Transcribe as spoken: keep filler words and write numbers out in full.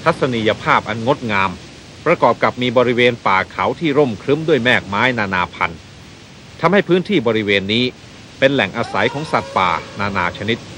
ทัศนียภาพอันงดงามประกอบกับมีบริเวณป่าเขาที่ร่มครึ้มด้วยแมกไม้นานาพันธุ์ทำให้พื้นที่บริเวณนี้เป็นแหล่งอาศัยของสัตว์ป่านานาชนิด